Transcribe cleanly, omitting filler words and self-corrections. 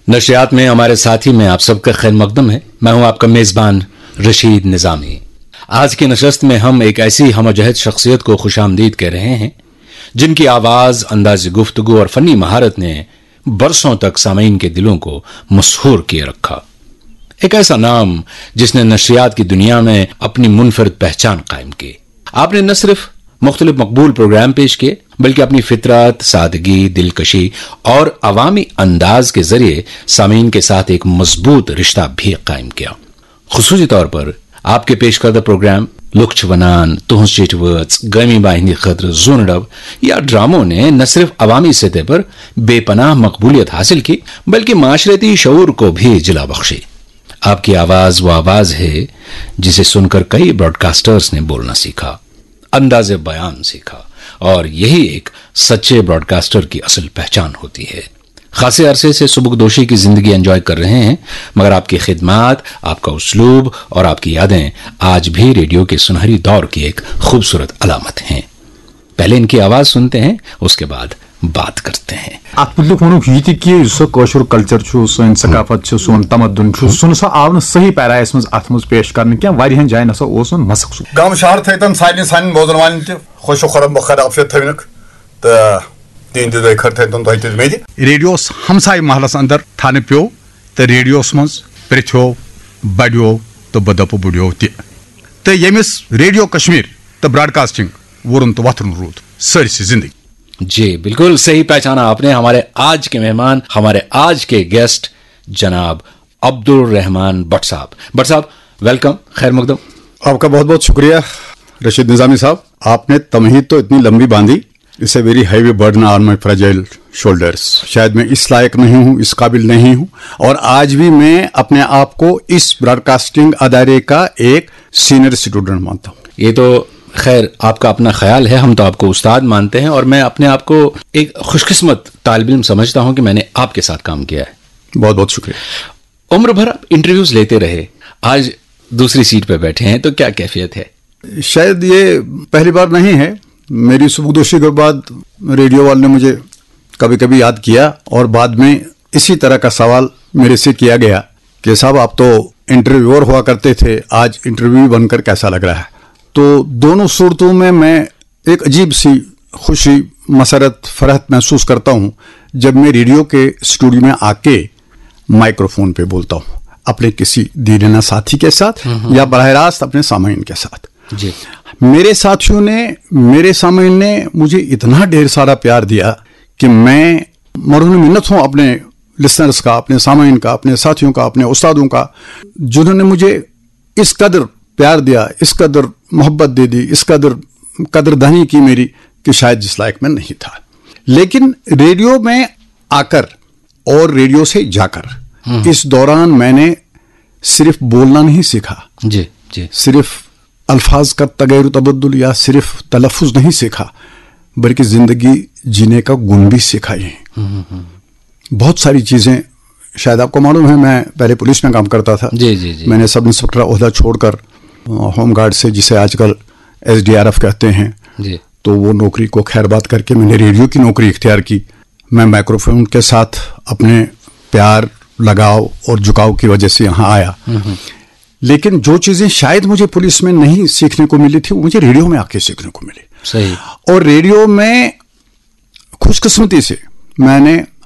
नशियात में हमारे साथी में आप सबका खैर मकदम है। मैं हूं आपका मेजबान रशीद निजामी। आज की नशस्त में हम एक ऐसी हमजहत शख्सियत को खुशामदीद कह रहे हैं जिनकी आवाज, अंदाज गुफ्तगू और फनी महारत ने बरसों तक सामीन के दिलों को मशहूर किए रखा। एक ऐसा नाम जिसने नशरियात की दुनिया में अपनी मुनफरिद पहचान कायम की। आपने न सिर्फ मुख्तलिफ मकबूल प्रोग्राम पेश किए बल्कि अपनी फितरत, सादगी, दिलकशी और अवामी अंदाज के जरिए सामीन के साथ एक मजबूत रिश्ता भी कायम किया। खुसूसी तौर पर आपके पेश करदा प्रोग्राम लुक्च वनान, तुहस चिटवर्ड्स, गमी बाहिनी खतर, जुनडब या ड्रामों ने न सिर्फ अवामी सतह पर बेपनाह मकबूलियत हासिल की बल्कि माशरती शऊर को भी जिला बख्शी। आपकी आवाज वो आवाज है जिसे सुनकर कई ब्रॉडकास्टर्स ने बोलना सीखा, अंदाज़े बयान सीखा और यही एक सच्चे ब्रॉडकास्टर की असल पहचान होती है। खासे अरसे से सुबुकदोशी की जिंदगी एंजॉय कर रहे हैं, मगर आपकी खिदमत, आपका उसलूब और आपकी यादें आज भी रेडियो के सुनहरी दौर की एक खूबसूरत अलामत हैं। पहले इनकी आवाज सुनते हैं, उसके बाद बात करते हैं। कल्चर सोन सकाफत सोन तमद्दुन सुन आव सही पैरायस मज पेश कर क्या जायन मसक गम शहर थन सारे सान बोजन वाल खुश खरम खराब से थविनक तीन दिन खर थन मे रेडियो हमसाय महलस अंदर थाने पे तो रेडियो मज प्रेथ्यो बड़ो तो बदप बुड़ो तो यमिस रेडियो कश्मीर तो ब्रॉडकास्टिंग वरुन तो वथन रूद सारी जिंदगी। जी बिल्कुल सही पहचाना आपने। हमारे आज के मेहमान, हमारे आज के गेस्ट जनाब अब्दुल रहमान भट्ट साहब। भट्ट साहब वेलकम, खैर मकदम। आपका बहुत बहुत शुक्रिया रशीद निजामी साहब। आपने तमहीद तो इतनी लंबी बांधी, इसे very heavy burden on my fragile shoulders. शायद मैं इस लायक नहीं हूं, इस काबिल नहीं हूं और आज भी मैं अपने आप को इस ब्रॉडकास्टिंग अदारे का एक सीनियर स्टूडेंट मानता हूं। ये तो खैर आपका अपना ख्याल है, हम तो आपको उस्ताद मानते हैं और मैं अपने आप को एक खुशकिस्मत तालिब इल्म समझता हूं कि मैंने आपके साथ काम किया है। बहुत बहुत शुक्रिया। उम्र भर आप इंटरव्यूज लेते रहे, आज दूसरी सीट पे बैठे हैं तो क्या कैफियत है? शायद ये पहली बार नहीं है। मेरी सुबुकदोशी के बाद रेडियो वाले ने मुझे कभी कभी याद किया और बाद में इसी तरह का सवाल मेरे से किया गया कि साहब आप तो इंटरव्यूअर हुआ करते थे, आज इंटरव्यू बनकर कैसा लग रहा है? तो दोनों सूरतों में मैं एक अजीब सी खुशी, मसरत, फरहत महसूस करता हूं जब मैं रेडियो के स्टूडियो में आके माइक्रोफोन पे बोलता हूं अपने किसी दीवाना साथी के साथ या बराह रास्त अपने सामीन के साथ। जी। मेरे साथियों ने, मेरे सामीन ने मुझे इतना ढेर सारा प्यार दिया कि मैं मरहून मिन्नत हूं अपने लिसनर्स का, अपने सामीन का, अपने साथियों का, अपने उस्तादों का, जिन्होंने मुझे इस कदर प्यार दिया, इस कदर मोहब्बत दे दी, इस कदरदानी की मेरी कि शायद जिस लायक मैं नहीं था। लेकिन रेडियो में आकर और रेडियो से जाकर इस दौरान मैंने सिर्फ बोलना नहीं सीखा, जी जी, सिर्फ अल्फाज का तगैर तबद्दुल या सिर्फ तलफ़ुज़ नहीं सीखा बल्कि जिंदगी जीने का गुण भी सीखा। ये बहुत सारी चीजें, शायद आपको मालूम है मैं पहले पुलिस में काम करता था। जी जी जी। मैंने सब इंस्पेक्टर ओहदा छोड़कर होमगार्ड से, जिसे आजकल SDRF कहते हैं, जी, तो वो नौकरी को खैरबाद करके मैंने रेडियो की नौकरी इख्तियार की। मैं माइक्रोफोन के साथ अपने प्यार, लगाव और झुकाव की वजह से यहाँ आया। लेकिन जो चीजें शायद मुझे पुलिस में नहीं सीखने को मिली थी वो मुझे रेडियो में आके सीखने को मिली। सही। और रेडियो में खुशकिस्मती से मैंने